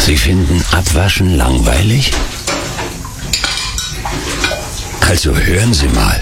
Sie finden Abwaschen langweilig? Also hören Sie mal.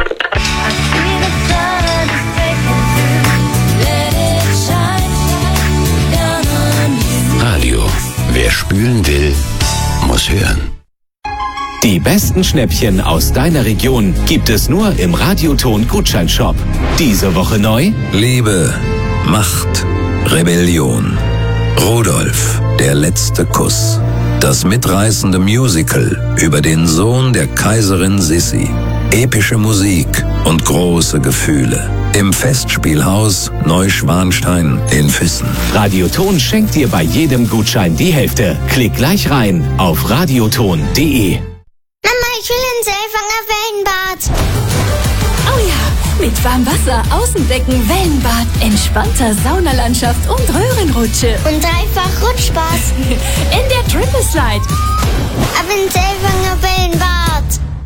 Radio. Wer spülen will, muss hören. Die besten Schnäppchen aus deiner Region gibt es nur im Radioton-Gutscheinshop. Diese Woche neu: Liebe, Macht, Rebellion. Rudolf, der letzte Kuss. Das mitreißende Musical über den Sohn der Kaiserin Sissi. Epische Musik und große Gefühle. Im Festspielhaus Neuschwanstein in Füssen. Radioton schenkt dir bei jedem Gutschein die Hälfte. Klick gleich rein auf radioton.de. Mama, ich will ins Selfanger Wellenbad. Oh ja, mit Warmwasser, Außenbecken, Wellenbad, entspannter Saunalandschaft und Röhrenrutsche. Und dreifach Rutschspaß. In der Triple Slide. Ab ins Selfanger Wellenbad.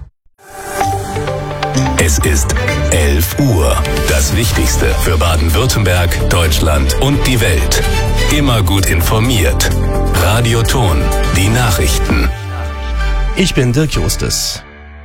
Es ist 11 Uhr. Das Wichtigste für Baden-Württemberg, Deutschland und die Welt. Immer gut informiert. Radioton, die Nachrichten. Ich bin Dirk Justus.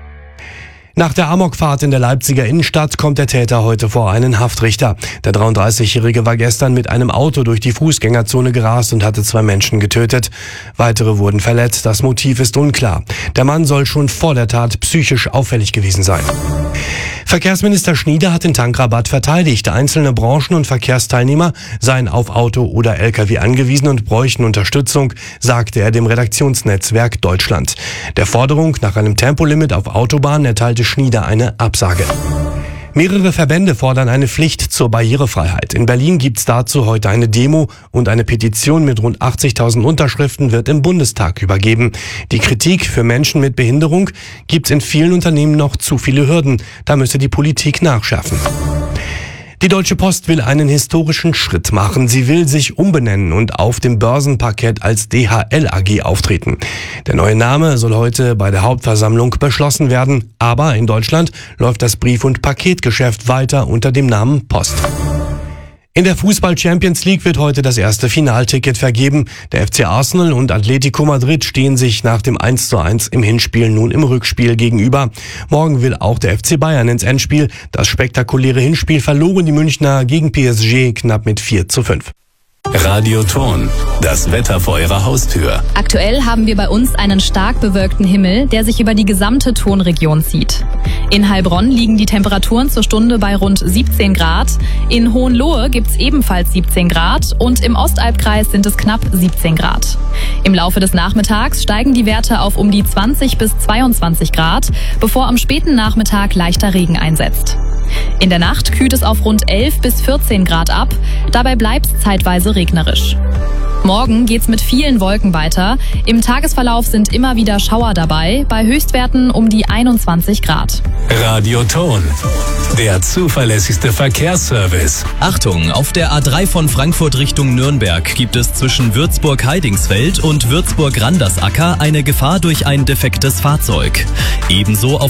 Nach der Amokfahrt in der Leipziger Innenstadt kommt der Täter heute vor einen Haftrichter. Der 33-Jährige war gestern mit einem Auto durch die Fußgängerzone gerast und hatte 2 Menschen getötet. Weitere wurden verletzt. Das Motiv ist unklar. Der Mann soll schon vor der Tat psychisch auffällig gewesen sein. Verkehrsminister Schnieder hat den Tankrabatt verteidigt. Einzelne Branchen und Verkehrsteilnehmer seien auf Auto oder Lkw angewiesen und bräuchten Unterstützung, sagte er dem Redaktionsnetzwerk Deutschland. Der Forderung nach einem Tempolimit auf Autobahnen erteilte Schnieder eine Absage. Mehrere Verbände fordern eine Pflicht zur Barrierefreiheit. In Berlin gibt's dazu heute eine Demo und eine Petition mit rund 80.000 Unterschriften wird im Bundestag übergeben. Die Kritik: für Menschen mit Behinderung gibt's in vielen Unternehmen noch zu viele Hürden. Da müsse die Politik nachschärfen. Die Deutsche Post will einen historischen Schritt machen. Sie will sich umbenennen und auf dem Börsenparkett als DHL AG auftreten. Der neue Name soll heute bei der Hauptversammlung beschlossen werden. Aber in Deutschland läuft das Brief- und Paketgeschäft weiter unter dem Namen Post. In der Fußball-Champions League wird heute das erste Finalticket vergeben. Der FC Arsenal und Atletico Madrid stehen sich nach dem 1:1 im Hinspiel nun im Rückspiel gegenüber. Morgen will auch der FC Bayern ins Endspiel. Das spektakuläre Hinspiel verloren die Münchner gegen PSG knapp mit 4:5. Radioton, das Wetter vor Ihrer Haustür. Aktuell haben wir bei uns einen stark bewölkten Himmel, der sich über die gesamte Tonregion zieht. In Heilbronn liegen die Temperaturen zur Stunde bei rund 17 Grad. In Hohenlohe gibt's ebenfalls 17 Grad und im Ostalbkreis sind es knapp 17 Grad. Im Laufe des Nachmittags steigen die Werte auf um die 20 bis 22 Grad, bevor am späten Nachmittag leichter Regen einsetzt. In der Nacht kühlt es auf rund 11 bis 14 Grad ab, dabei bleibt es zeitweise regnerisch. Morgen geht's mit vielen Wolken weiter. Im Tagesverlauf sind immer wieder Schauer dabei, bei Höchstwerten um die 21 Grad. Radioton, der zuverlässigste Verkehrsservice. Achtung, auf der A3 von Frankfurt Richtung Nürnberg gibt es zwischen Würzburg-Heidingsfeld und Würzburg-Randersacker eine Gefahr durch ein defektes Fahrzeug. Ebenso auf